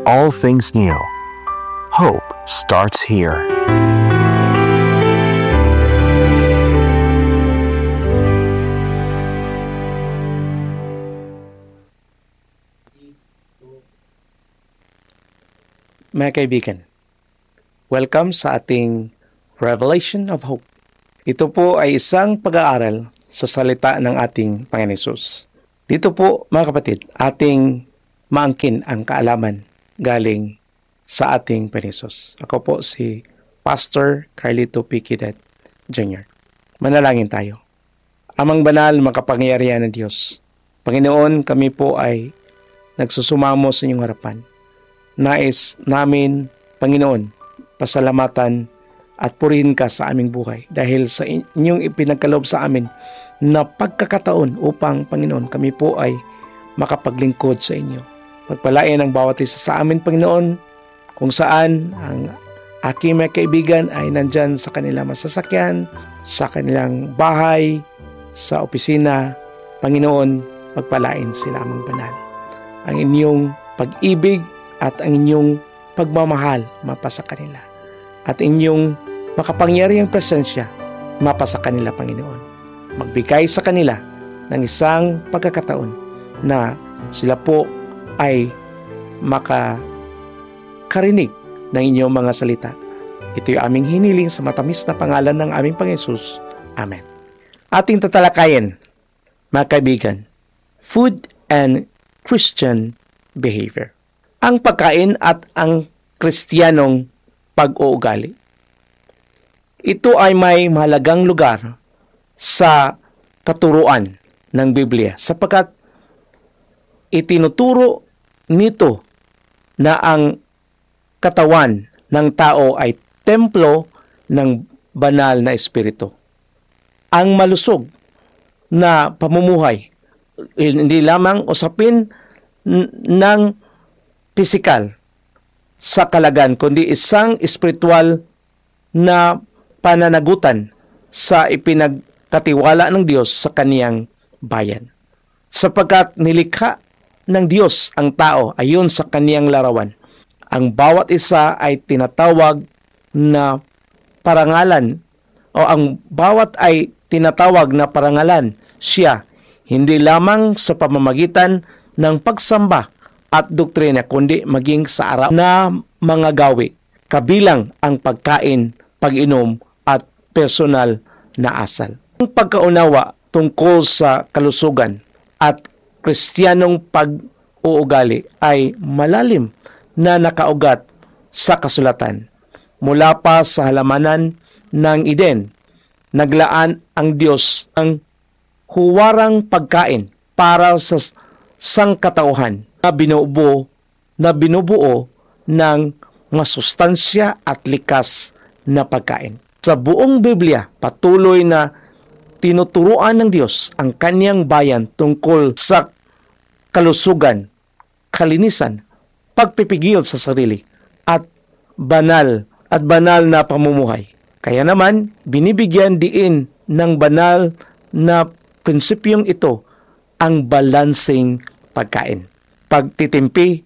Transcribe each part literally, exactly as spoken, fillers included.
all things new. Hope starts here. Mga kaibigan, welcome sa ating Revelation of Hope. Ito po ay isang pag-aaral sa salita ng ating Panginoon Hesus. Dito po, mga kapatid, ating maangkin ang kaalaman galing sa ating Panginoon Hesus. Ako po si Pastor Carlito P. Quidet Junior Manalangin tayo. Amang banal, makapangyarihan ng Diyos. Panginoon, kami po ay nagsusumamo sa inyong harapan. Nais namin, Panginoon, pasalamatan at purihin ka sa aming buhay dahil sa inyong ipinagkaloob sa amin na pagkakataon upang, Panginoon, kami po ay makapaglingkod sa inyo. Pagpalain ang bawat isa sa amin, Panginoon, kung saan ang aking mga kaibigan ay nandyan sa kanilang masasakyan, sa kanilang bahay, sa opisina. Panginoon, pagpalain sila amang banal. Ang inyong pag-ibig at ang inyong pagmamahal mapasa kanila. At inyong makapangyarihang presensya mapasa kanila, Panginoon. Magbigay sa kanila ng isang pagkakataon na sila po ay makakarinig ng inyong mga salita. Ito'y aming hiniling sa matamis na pangalan ng aming Panginoon Hesus. Amen. Ating tatalakayin, mga kaibigan, food and Christian behavior. Ang pagkain at ang Kristiyanong pag-uugali. Ito ay may mahalagang lugar sa katuruan ng Biblia sapagkat itinuturo nito na ang katawan ng tao ay templo ng banal na espiritu. Ang malusog na pamumuhay, hindi lamang usapin ng pisikal sa kalagan, kundi isang espiritual na pananagutan sa ipinagkatiwala ng Diyos sa kaniyang bayan. Sapagkat nilikha ng Diyos ang tao ayon sa kaniyang larawan. Ang bawat isa ay tinatawag na parangalan o ang bawat ay tinatawag na parangalan siya, hindi lamang sa pamamagitan ng pagsamba at doktrina, kundi maging sa araw na mga gawi, kabilang ang pagkain, pag-inom, at personal na asal. Ang pagkaunawa tungkol sa kalusugan at Kristiyanong pag-uugali ay malalim na nakaugat sa kasulatan. Mula pa sa halamanan ng Eden, naglaan ang Diyos ng huwarang pagkain para sa sangkatauhan na binubuo, na binubuo ng masustansya at likas na pagkain. Sa buong Biblia, patuloy na tinuturuan ng Diyos ang kaniyang bayan tungkol sa kalusugan, kalinisan, pagpipigil sa sarili, at banal at banal na pamumuhay. Kaya naman, binibigyan diin ng banal na prinsipyong ito ang balancing pagkain. Pagtitimpi,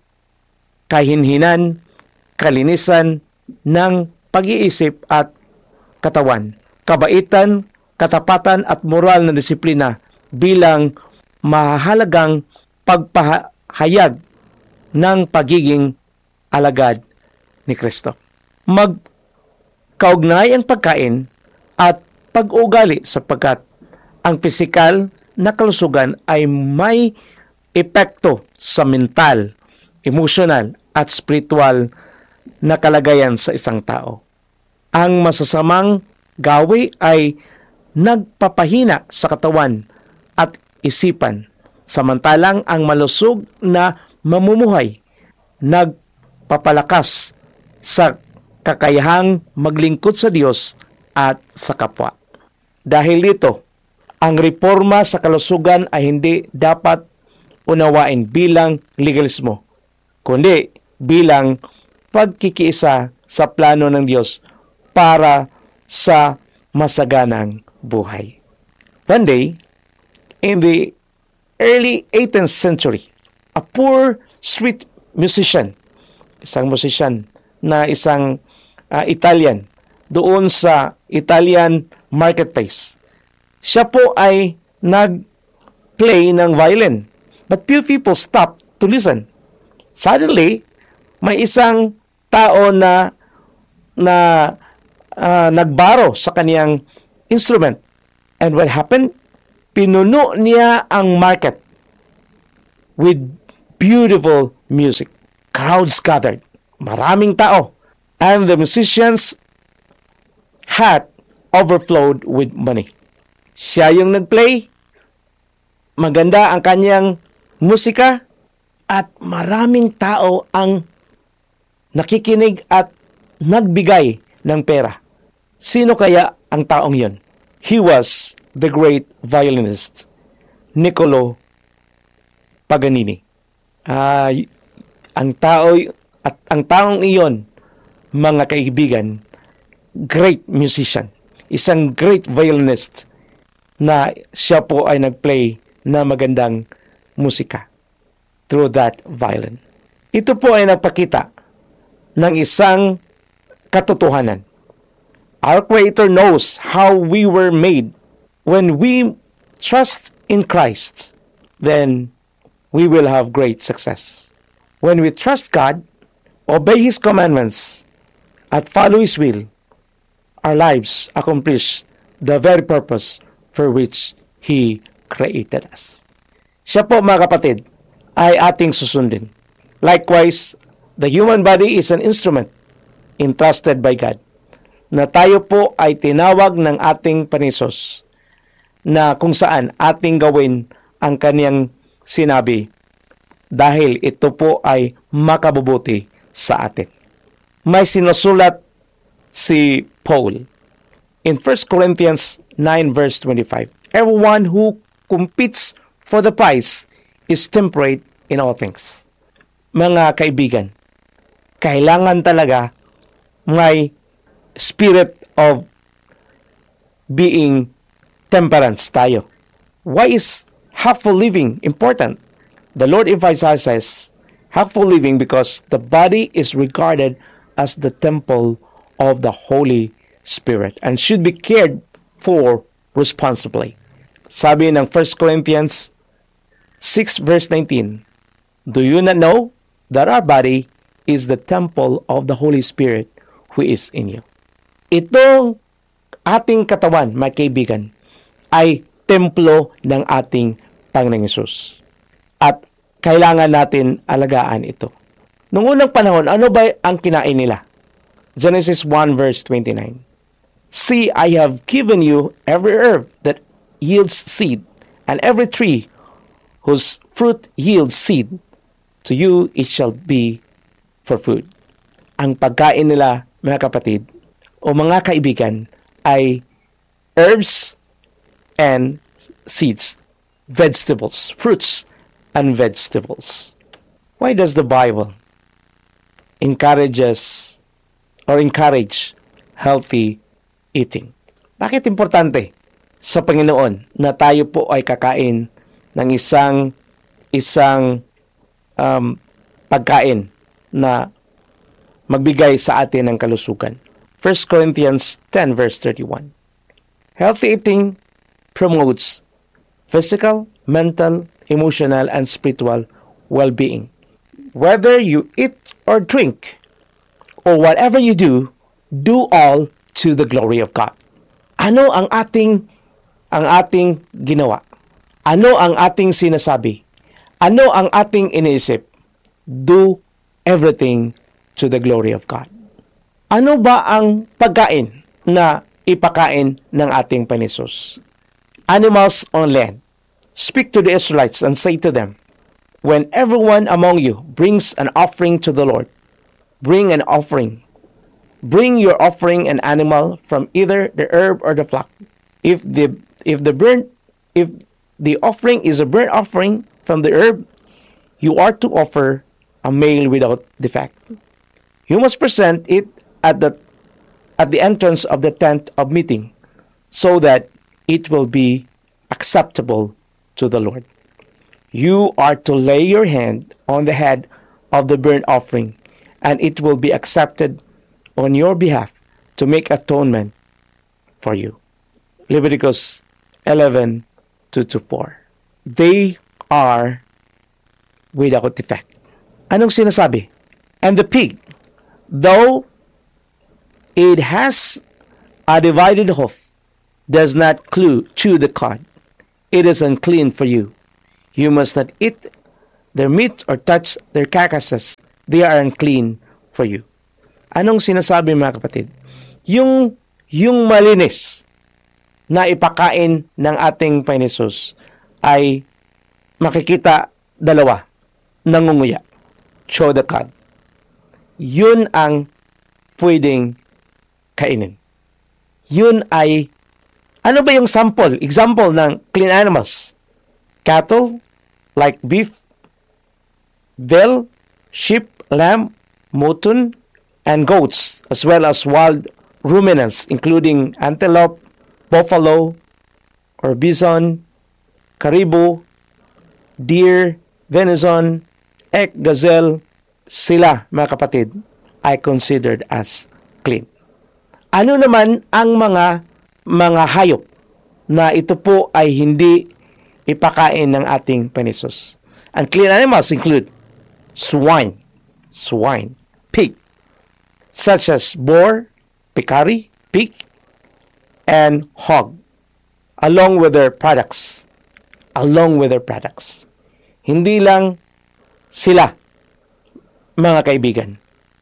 kahinhinan, kalinisan ng pag-iisip at katawan, kabaitan, katapatan at moral na disiplina bilang mahalagang pagpahayag ng pagiging alagad ni Kristo. Magkaugnay ang pagkain at pag-ugali sapagkat ang pisikal na kalusugan ay may epekto sa mental, emotional at spiritual na kalagayan sa isang tao. Ang masasamang gawi ay nagpapahina sa katawan at isipan, samantalang ang malusog na mamumuhay nagpapalakas sa kakayahang maglingkod sa Diyos at sa kapwa. Dahil dito, ang reforma sa kalusugan ay hindi dapat unawain bilang legalismo, kundi bilang pagkikiisa sa plano ng Diyos para sa masaganang buhay. One day, in the early eighteenth century, a poor street musician isang musician na isang uh, Italian doon sa Italian marketplace. Siya po ay nag-play ng violin. But few people stopped to listen. Suddenly, may isang tao na na uh, nagbaro sa kaniyang instrument. And what happened? Pinuno niya ang market with beautiful music. Crowds gathered. Maraming tao. And the musicians hat overflowed with money. Siya yung nag-play. Maganda ang kanyang musika. At maraming tao ang nakikinig at nagbigay ng pera. Sino kaya ang taong yun? He was the great violinist, Niccolo Paganini. Uh, ang tao at ang taong iyon, mga kaibigan, great musician, isang great violinist na siya po ay nagplay na magandang musika through that violin. Ito po ay nagpakita ng isang katotohanan. Our Creator knows how we were made. When we trust in Christ, then we will have great success. When we trust God, obey His commandments, at follow His will, our lives accomplish the very purpose for which He created us. Siya po, mga kapatid, ay ating susundin. Likewise, the human body is an instrument entrusted by God, na tayo po ay tinawag ng ating Panginoon na kung saan ating gawin ang kaniyang sinabi dahil ito po ay makabubuti sa atin. May sinusulat si Paul in First Corinthians nine verse twenty-five. Everyone who competes for the prize is temperate in all things. Mga kaibigan, kailangan talaga may spirit of being temperance tayo. Why is helpful living important? The Lord emphasizes helpful living because the body is regarded as the temple of the Holy Spirit and should be cared for responsibly. Sabi ng First Corinthians six verse nineteen, do you not know that our body is the temple of the Holy Spirit who is in you? Itong ating katawan, mga kaibigan, ay templo ng ating Panginoong Hesus. At kailangan natin alagaan ito. Noong unang panahon, ano ba ang kinain nila? Genesis one verse twenty-nine. See, I have given you every herb that yields seed, and every tree whose fruit yields seed. To you it shall be for food. Ang pagkain nila, mga kapatid, o mga kaibigan, ay herbs and seeds, vegetables, fruits and vegetables. Why does the Bible encourages or encourage healthy eating? Bakit importante sa Panginoon na tayo po ay kakain ng isang isang um, pagkain na magbigay sa atin ng kalusugan? First Corinthians ten verse thirty-one. Healthy eating promotes physical, mental, emotional, and spiritual well-being. Whether you eat or drink, or whatever you do, do all to the glory of God. Ano ang ating ang ating ginawa? Ano ang ating sinasabi? Ano ang ating iniisip? Do everything to the glory of God. Ano ba ang pagkain na ipakain ng ating Panginoon? Animals on land. Speak to the Israelites and say to them, when everyone among you brings an offering to the Lord, bring an offering. Bring your offering an animal from either the herb or the flock. If the if the burnt if the offering is a burnt offering from the herb, you are to offer a male without defect. You must present it at the at the entrance of the tent of meeting, so that it will be acceptable to the Lord. You are to lay your hand on the head of the burnt offering and it will be accepted on your behalf to make atonement for you. Leviticus eleven, two to four. They are without defect. Anong sinasabi? And the pig, though it has a divided hoof, does not chew, chew the cud. It is unclean for you. You must not eat their meat or touch their carcasses. They are unclean for you. Anong sinasabi mga kapatid? Yung, yung malinis na ipakain ng ating Panginoon Hesus ay makikita dalawa, nangunguya, chew the cud. Yun ang pwedeng kainin. Yun ay, ano ba yung sample, example ng clean animals? Cattle, like beef, veal, sheep, lamb, mutton, and goats, as well as wild ruminants, including antelope, buffalo, or bison, caribou, deer, venison, elk, gazelle, sila, mga kapatid, ay considered as clean. Ano naman ang mga mga hayop na ito po ay hindi ipakain ng ating Panginoon Hesus? Unclean animals include swine, swine, pig, such as boar, peccary, pig, and hog, along with their products. Along with their products. Hindi lang sila, mga kaibigan.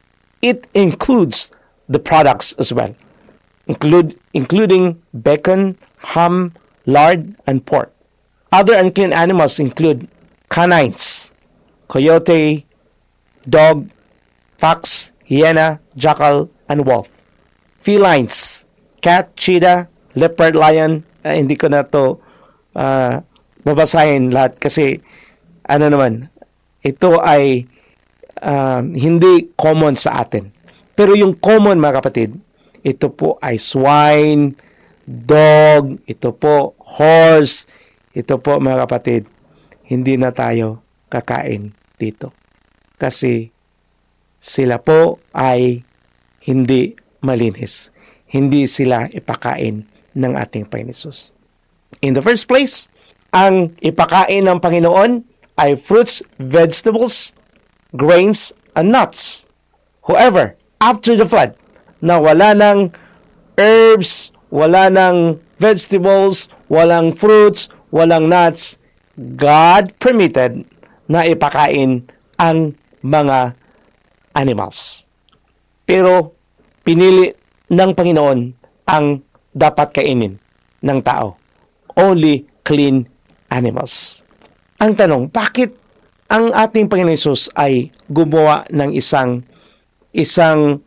It includes the products as well, include including bacon, ham, lard, and pork. Other unclean animals include canines, coyote, dog, fox, hyena, jackal, and wolf. Felines, cat, cheetah, leopard, lion. Uh, hindi ko na to uh, babasahin lahat kasi ano naman, ito ay uh, hindi common sa atin. Pero yung common, mga kapatid, ito po ay swine, dog, ito po horse, ito po, mga kapatid, hindi na tayo kakain dito. Kasi sila po ay hindi malinis. Hindi sila ipakain ng ating Panginoon Hesus. In the first place, ang ipakain ng Panginoon ay fruits, vegetables, grains, and nuts. However, after the flood, na wala ng herbs, wala ng vegetables, walang fruits, walang nuts, God permitted na ipakain ang mga animals. Pero pinili ng Panginoon ang dapat kainin ng tao. Only clean animals. Ang tanong, bakit ang ating Panginoon Hesus ay gumawa ng isang isang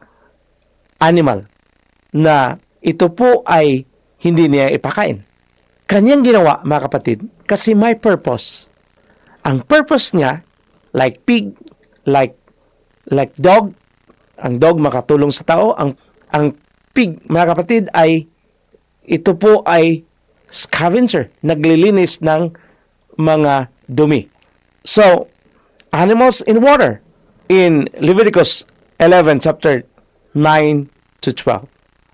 animal na ito po ay hindi niya ipakain? Kanyang ginawa, mga kapatid, kasi may purpose. Ang purpose niya, like pig, like like dog, ang dog makatulong sa tao, ang ang pig, mga kapatid, ay ito po ay scavenger, naglilinis ng mga dumi. So, animals in water in Leviticus eleven, chapter nine to twelve.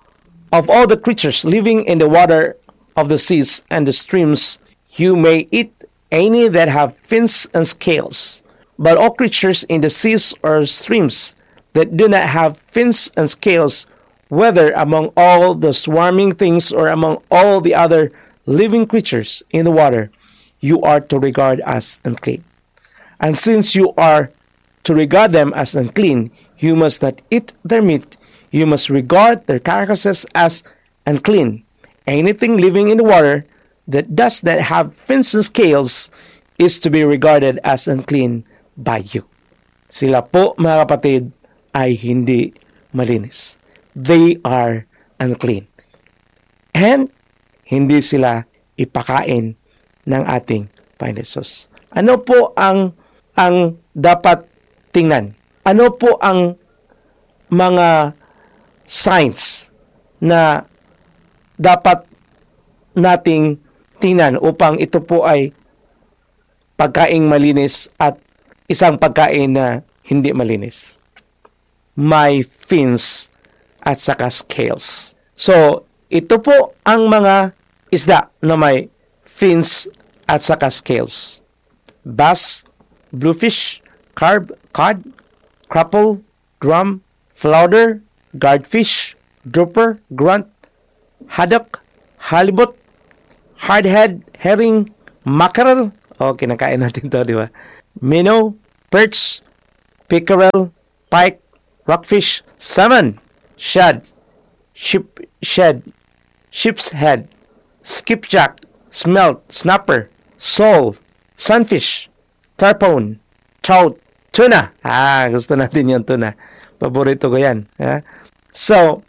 Of all the creatures living in the water of the seas and the streams, you may eat any that have fins and scales. But all creatures in the seas or streams that do not have fins and scales, whether among all the swarming things or among all the other living creatures in the water, you are to regard as unclean. And since you are to regard them as unclean, you must not eat their meat. You must regard their carcasses as unclean. Anything living in the water that does not have fins and scales is to be regarded as unclean by you. Sila po, mga kapatid, ay hindi malinis. They are unclean. And hindi sila ipakain ng ating Panginoon Hesus. Ano po ang ang dapat tingnan? Ano po ang mga signs na dapat nating tingnan upang ito po ay pagkaing malinis at isang pagkain na hindi malinis? may fins at saka scales. So, ito po ang mga isda na may fins at saka scales. Bass, bluefish, carp, cod, crappel, drum, flounder, guardfish, grouper, grunt, haddock, halibut, hardhead, herring, mackerel. O, kinakain natin to, di ba? Minnow, perch, pickerel, pike, rockfish, salmon, shad, ship, shad, sheep's head, skipjack, smelt, snapper, sole, sunfish, tarpon, trout, tuna. Ah, gusto natin yung tuna. Paborito ko yan. Ha? So,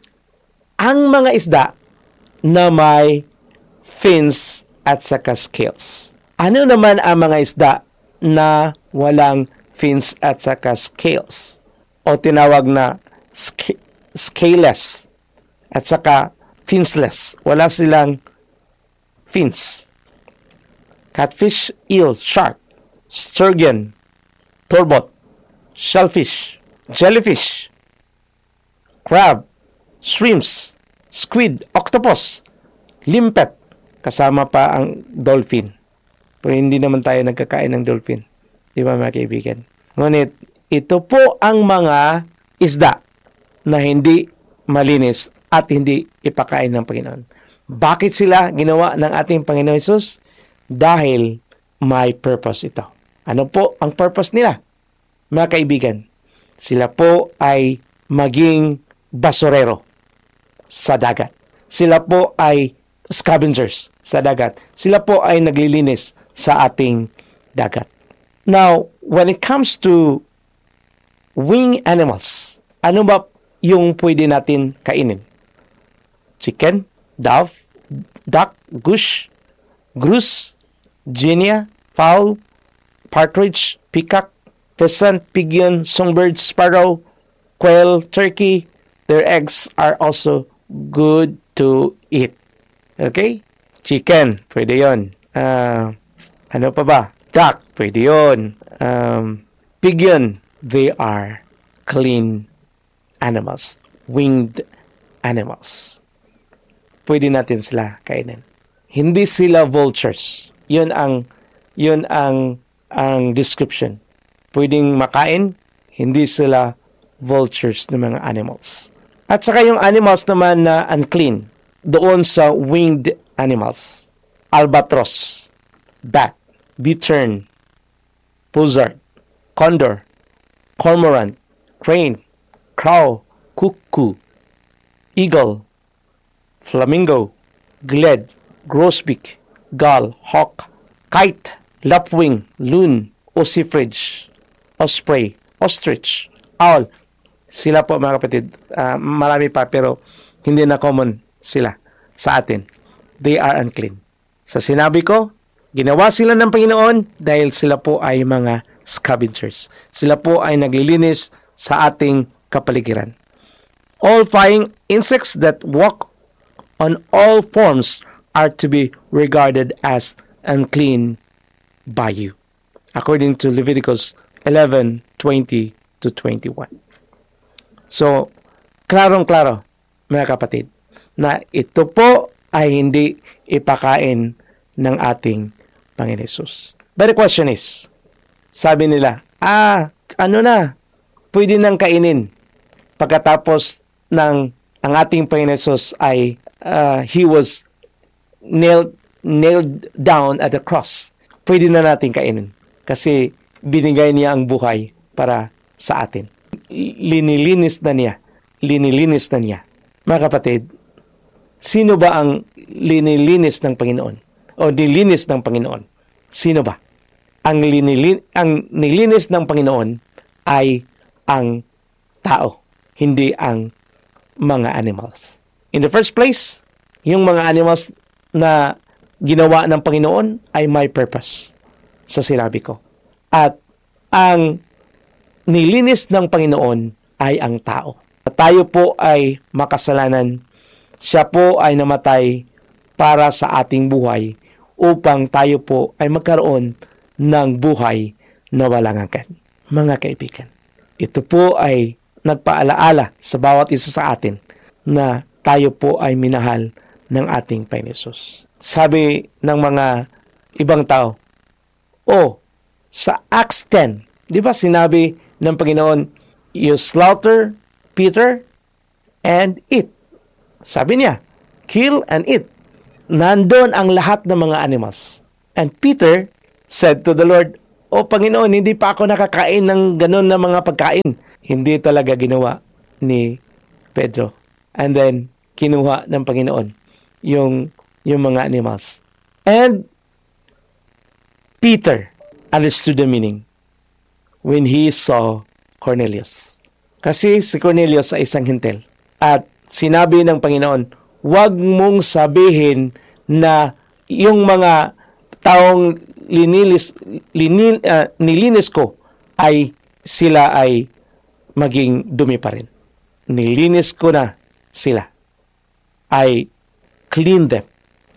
ang mga isda na may fins at saka scales. Ano naman ang mga isda na walang fins at saka scales? O tinawag na sc- scaleless at saka finsless. Wala silang fins. Catfish, eel, shark, sturgeon, turbot, shellfish, jellyfish, crab, shrimps, squid, octopus, limpet, kasama pa ang dolphin. Pero hindi naman tayo nagkakain ng dolphin. Di ba mga kaibigan? Ngunit, ito po ang mga isda na hindi malinis at hindi ipakain ng Panginoon. Bakit sila ginawa ng ating Panginoon Hesus? Dahil may purpose ito. Ano po ang purpose nila? Mga kaibigan, sila po ay maging basurero sa dagat. Sila po ay scavengers sa dagat. Sila po ay naglilinis sa ating dagat. Now, when it comes to wing animals, ano ba yung pwede natin kainin? Chicken, dove, duck, goose, goose, guinea, fowl, partridge, peacock, pheasant, pigeon, songbird, sparrow, quail, turkey. Their eggs are also good to eat. Okay? Chicken, pwede yun. Uh, ano pa ba? Duck, pwede yun. Um, pigeon, they are clean animals. Winged animals. Pwede natin sila kainin. Hindi sila vultures. Yun ang, yun ang, ang description. Pwedeng makain, hindi sila vultures ng mga animals. At saka yung animals naman na unclean, doon sa winged animals. Albatross, bat, bittern, buzzard, condor, cormorant, crane, crow, cuckoo, eagle, flamingo, gled, grosbeak, gull, hawk, kite, lapwing, loon, ossifrage, osprey, ostrich, owl. Sila po mga kapatid, uh, marami pa pero hindi na common sila sa atin. They are unclean. Sa sinabi ko, ginawa sila ng Panginoon dahil sila po ay mga scavengers. Sila po ay naglilinis sa ating kapaligiran. All flying insects that walk on all forms are to be regarded as unclean by you. According to Leviticus eleven twenty to twenty-one. So, klarong-klaro, mga kapatid, na ito po ay hindi ipakain ng ating Panginoon Hesus. But the question is, sabi nila, ah, ano na, pwede nang kainin. Pagkatapos ng ang ating Panginoon Hesus ay, uh, He was nailed, nailed down at the cross. Pwede na natin kainin. Kasi binigay niya ang buhay para sa atin. Linilinis na niya. Linilinis na niya. Mga kapatid, sino ba ang linilinis ng Panginoon? O nilinis ng Panginoon? Sino ba? Ang, linilin, ang nilinis ng Panginoon ay ang tao, hindi ang mga animals. In the first place, yung mga animals na ginawa ng Panginoon ay may purpose sa sinabi ko. At ang nilinis ng Panginoon ay ang tao. Tayo po ay makasalanan. Siya po ay namatay para sa ating buhay upang tayo po ay magkaroon ng buhay na walang hanggan. Mga kaibigan, ito po ay nagpaalaala sa bawat isa sa atin na tayo po ay minahal ng ating Panginoon Hesus. Sabi ng mga ibang tao, oh, sa Acts ten, di ba sinabi ng Panginoon, you slaughter Peter and eat. Sabi niya, kill and eat. Nandun ang lahat ng mga animals. And Peter said to the Lord, O Panginoon, hindi pa ako nakakain ng ganun na mga pagkain. Hindi talaga ginawa ni Pedro. And then, kinuha ng Panginoon yung, yung mga animals. And Peter understood the meaning when he saw Cornelius. Kasi si Cornelius ay isang hintil. At sinabi ng Panginoon, huwag mong sabihin na yung mga taong linilis, linil, uh, nilinis ko ay sila ay maging dumi pa rin. Nilinis ko na sila. I clean them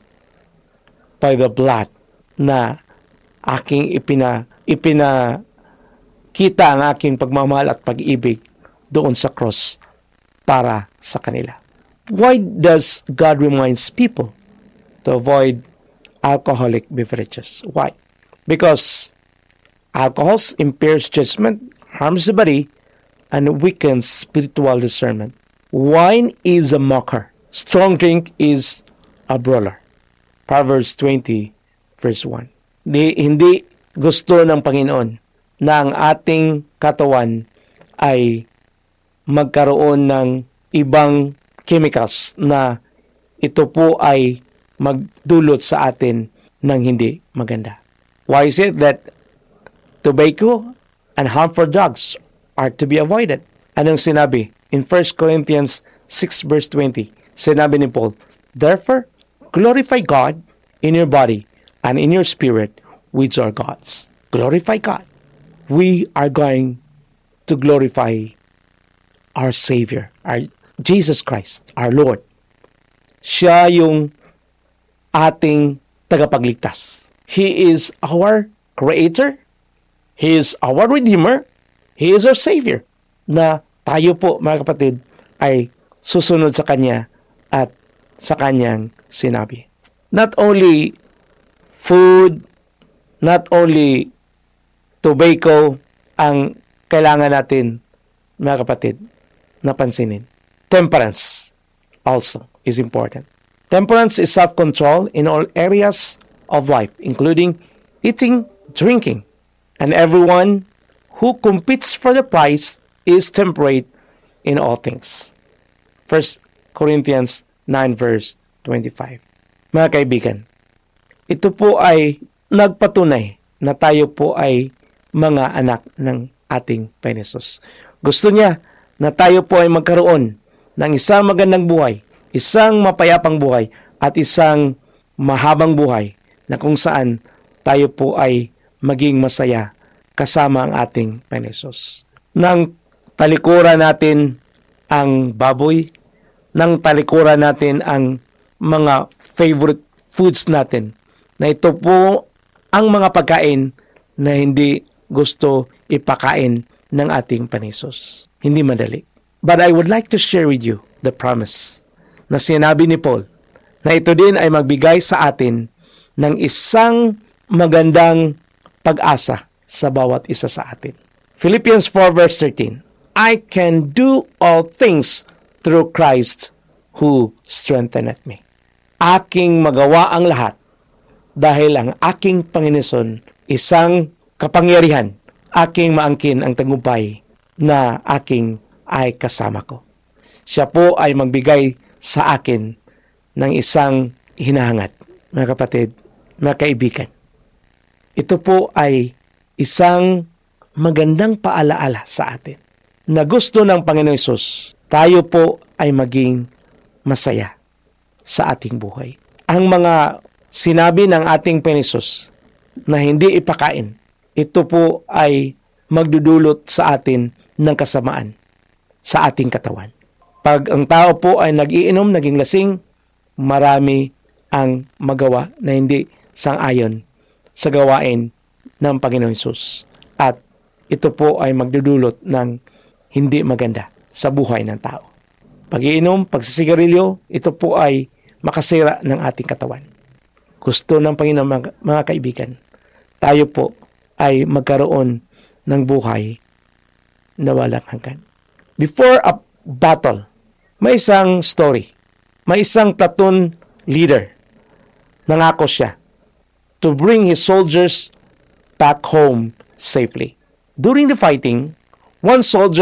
by the blood na aking ipina, ipina kita ang aking pagmamahal at pag-ibig doon sa cross para sa kanila. Why does God reminds people to avoid alcoholic beverages? Why? Because alcohol impairs judgment, harms the body, and weakens spiritual discernment. Wine is a mocker. Strong drink is a brawler. Proverbs twenty, verse one. Di, hindi gusto ng Panginoon na ang ating katawan ay magkaroon ng ibang chemicals na ito po ay magdulot sa atin ng hindi maganda. Why is it that tobacco and harmful drugs are to be avoided? Anong sinabi? In First Corinthians six verse twenty, sinabi ni Paul, therefore, glorify God in your body and in your spirit, which are God's. Glorify God. We are going to glorify our Savior, our Jesus Christ, our Lord. Siya yung ating tagapagligtas. He is our Creator. He is our Redeemer. He is our Savior. Na tayo po, mga kapatid, ay susunod sa Kanya at sa Kanyang sinabi. Not only food, not only tobacco ang kailangan natin, mga kapatid, napansinin. Temperance also is important. Temperance is self-control in all areas of life, including eating, drinking. And everyone who competes for the prize is temperate in all things. First Corinthians nine verse twenty-five. Mga kaibigan, ito po ay nagpatunay na tayo po ay mga anak ng ating Panginoon Hesus. Gusto niya na tayo po ay magkaroon ng isang magandang buhay, isang mapayapang buhay, at isang mahabang buhay na kung saan tayo po ay maging masaya kasama ang ating Panginoon Hesus. Nang talikuran natin ang baboy, nang talikuran natin ang mga favorite foods natin, na ito po ang mga pagkain na hindi gusto ipakain ng ating Panginoon Hesus. Hindi madali. But I would like to share with you the promise na sinabi ni Paul na ito din ay magbigay sa atin ng isang magandang pag-asa sa bawat isa sa atin. Philippians four verse thirteen, I can do all things through Christ who strengtheneth me. Aking magawa ang lahat dahil ang aking Panginoon isang kapangyarihan, aking maangkin ang tagumpay na aking ay kasama ko. Siya po ay magbigay sa akin ng isang hinahangad. Mga kapatid, mga kaibigan, ito po ay isang magandang paalaala sa atin na gusto ng Panginoon Hesus tayo po ay maging masaya sa ating buhay. Ang mga sinabi ng ating Panginoon Hesus na hindi ipakain, ito po ay magdudulot sa atin ng kasamaan sa ating katawan. Pag ang tao po ay nag-iinom, naging lasing, marami ang magawa na hindi sang-ayon sa gawain ng Panginoon Hesus. At ito po ay magdudulot ng hindi maganda sa buhay ng tao. Pag-iinom, pagsisigarilyo, ito po ay makasira ng ating katawan. Gusto ng Panginoon, mga, mga kaibigan, tayo po ay magkaroon ng buhay na walang hanggan. Before a battle, may isang story. May isang platoon leader. Nangako siya to bring his soldiers back home safely. During the fighting, one soldier